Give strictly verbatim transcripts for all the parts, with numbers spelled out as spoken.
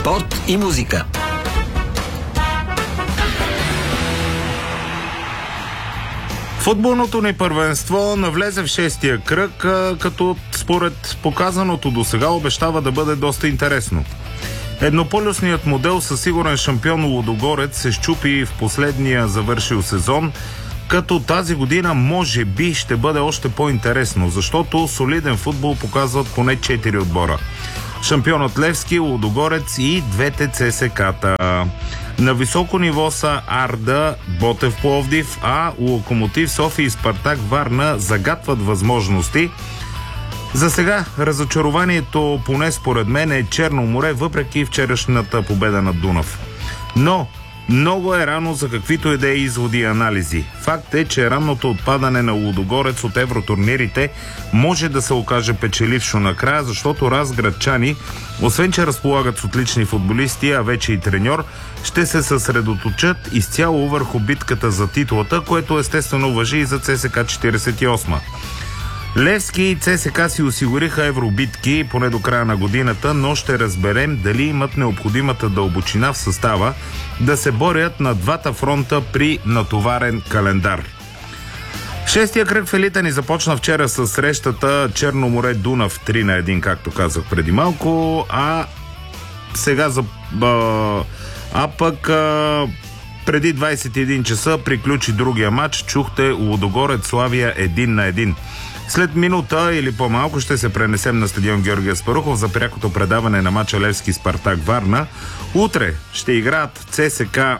спорт и музика. Футболното ни първенство навлезе в шестия кръг, като според показаното до сега обещава да бъде доста интересно. Еднополюсният модел със сигурен шампион Лудогорец се счупи в последния завършил сезон, като тази година може би ще бъде още по-интересно, защото солиден футбол показват поне четири отбора. Шампионът Левски, Лудогорец и двете ЦСКА-та. На високо ниво са Арда, Ботев Пловдив, а Локомотив София и Спартак Варна загатват възможности. За сега разочарованието, поне според мен, е Черно море, въпреки вчерашната победа над Дунав. Но много е рано за каквито и да е изводи и анализи. Факт е, че ранното отпадане на Лудогорец от евротурнирите може да се окаже печелившо накрая, защото разградчани, освен че разполагат с отлични футболисти, а вече и треньор, ще се съсредоточат изцяло върху битката за титлата, което естествено важи и за ЦСКА четиридесет и осма. Левски и ЦСКА си осигуриха евробитки поне до края на годината, но ще разберем дали имат необходимата дълбочина в състава да се борят на двата фронта при натоварен календар. Шестия кръг в елита ни започна вчера с срещата Черно море Дунав три на един, както казах преди малко, а сега за... А, а пък... А, преди двадесет и един часа приключи другия матч, чухте Лудогорец Славия един на един. След минута или по-малко ще се пренесем на стадион Георги Аспарухов за прякото предаване на мача Левски Спартак Варна. Утре ще играят ЦСКА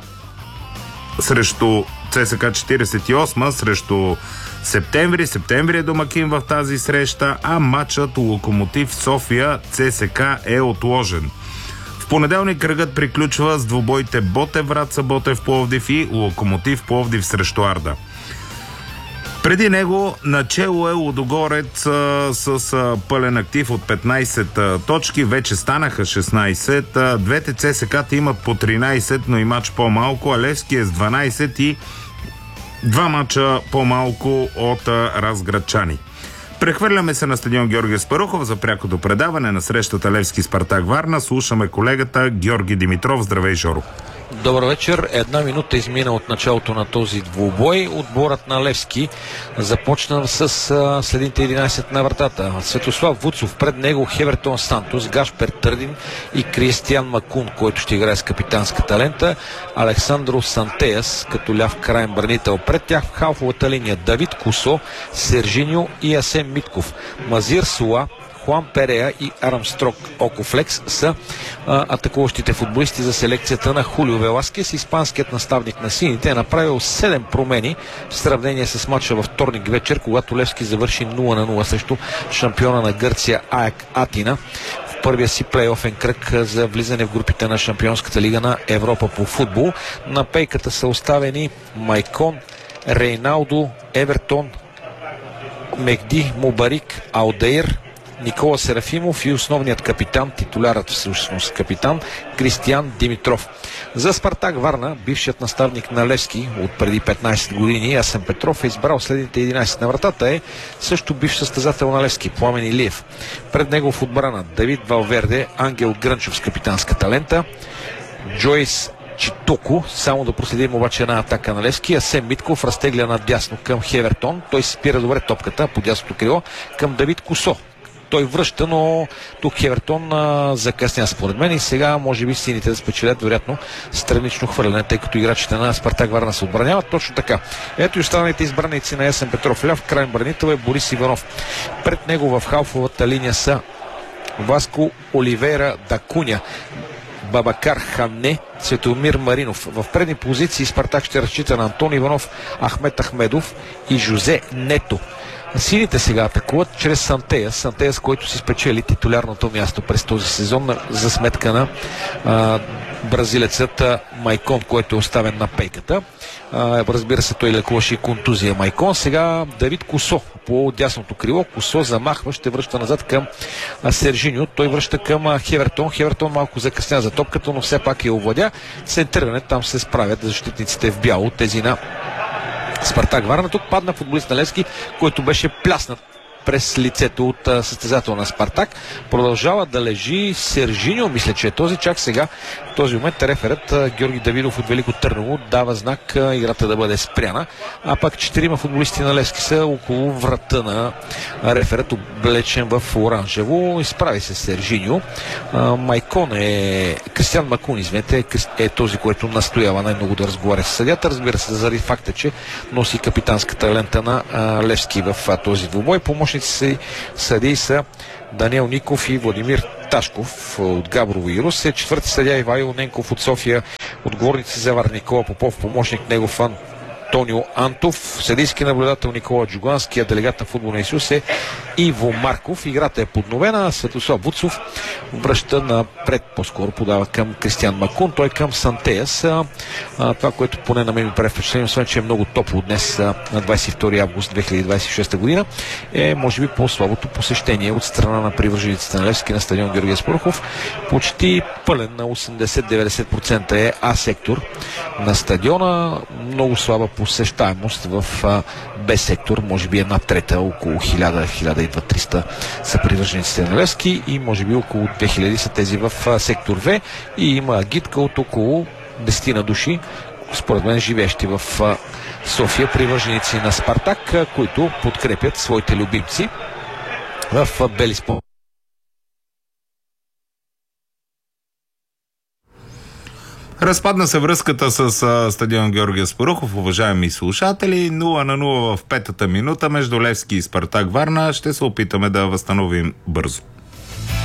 срещу ЦСКА четиридесет и осма срещу Септември. Септември е домакин в тази среща, а матчът Локомотив София ЦСКА е отложен. В понеделник кръгът приключва с двубоите Ботев Враца, Ботев Пловдив и Локомотив Пловдив срещу Арда. Преди него начело е Лудогорец а, с а, пълен актив от петнадесет а, точки, вече станаха шестнадесет. А, двете ЦСКА-та имат по тринадесет, но и матч по-малко, а Левски е с дванадесет и два мача по-малко от а, разградчани. Прехвърляме се на стадион Георги Аспарухов за прякото предаване на срещата Левски Спартак Варна. Слушаме колегата Георги Димитров. Здравей, Жоро! Добър вечер. Една минута измина от началото на този двубой. Отборът на Левски започна с а, следните единадесет на вратата. Светослав Вуцов, пред него Хевертон Сантос, Гашпер Търдин и Кристиан Макун, който ще играе с капитанската лента. Александро Сантеяс като ляв крайен бранител. Пред тях в халфовата линия Давид Кусо, Сержиньо и Асен Митков. Мазир Сула, Хуан Перея и Армстрок Окофлекс са а, атакуващите футболисти за селекцията на Хулио Веласкес. Испанският наставник на сините е направил седем промени в сравнение с матча във вторник вечер, когато Левски завърши нула на нула срещу шампиона на Гърция АЕК Атина в първия си плейофен кръг за влизане в групите на Шампионската лига на Европа по футбол. На пейката са оставени Майкон, Рейналдо, Евертон, Мехди Мубарик, Алдеир, Никола Серафимов и основният капитан, титулярът всъщност капитан, Кристиан Димитров. За Спартак Варна, бившият наставник на Левски от преди петнадесет години, Асен Петров, е избрал следните единадесет на вратата, е също бивш състезател на Левски, Пламен Илиев. Пред него в отбрана Давид Валверде, Ангел Грънчев с капитанската лента, Джойс Читоко, само да проследим обаче една атака на Левски. Асен Митков разтегля надясно към Хевертон. Той спира добре топката по дясното крило към Давид Кусо. Той връща, но тук Хевертон а, закъсня според мен и сега може би сините да спечелят вероятно странично хвърляне, тъй като играчите на Спартак Варна се отбраняват. Точно така. Ето и останалите избраници на Есен Петров. Ляв крайен бранител е Борис Иванов. Пред него в халфовата линия са Васко Оливейра Дакуня, Бабакар Ханне, Светомир Маринов. В предни позиции Спартак ще разчита на Антон Иванов, Ахмет Ахмедов и Жозе Нето. Сините сега атакуват чрез Сантеяс. Сантеяс, който си спечели титулярното място през този сезон за сметка на а, бразилецът Майкон, който е оставен на пейката. А, разбира се, той лекуваше и контузия Майкон. Сега Давид Кусо по дясното крило. Кусо замахва, ще връща назад към Сержиньо. Той връща към Хевертон. Хевертон малко закъсня за топката, но все пак я овладя. Центриране, там се справят защитниците в бяло, тези на Спартак Варна. Тук падна футболист на Левски, който беше пляснат през лицето от а, състезател на Спартак. Продължава да лежи Сержиньо, мисля, че е този. Чак сега, в този момент, реферът а, Георги Давидов от Велико Търново дава знак а, играта да бъде спряна. А пак четирима футболисти на Левски са около врата на реферът, облечен в оранжево. Изправи се Сержиньо. А, Майкон е... Кристиан Макун, извинете, е, е този, който настоява най-много да разговаря с съдята. Разбира се, заради факта, че носи капитанската лента на а, Левски в а, този двубой. Помощници си съдии са Даниел Ников и Владимир Ташков от Габрово и Русе. Четвърти съдия Ивайло Ненков от София. Отговорници Завар Никола Попов, помощник негов Антонио Антов. Съдийски наблюдател Никола Джугански, а делегат на Футболния съюз е Иво Марков. Играта е подновена. Светослав Вуцов връща напред, по-скоро подава към Кристиан Макун, той към Сантеяс. А, това, което поне на мен ми прави впечатление, освен че е много топло днес, а, на двадесет и втори август две хиляди двадесет и шеста година, е може би по-слабото посещение от страна на привържениците на Левски на стадион Георги Аспарухов. Почти пълен, на осемдесет до деветдесет процента е А сектор на стадиона. Много слаба посещаемост в а, Б сектор, може би една трета, около хиляда до хиляда и триста са привържениците на Левски и може би около две хиляди са тези в а, сектор В, и има агитка от около десет на души, според мен живеещи в а, София, привърженици на Спартак, а, които подкрепят своите любимци в а, бели спорт. Разпадна се връзката с а, стадион Георги Аспарухов, уважаеми слушатели. нула на нула в петата минута между Левски и Спартак Варна. Ще се опитаме да възстановим бързо.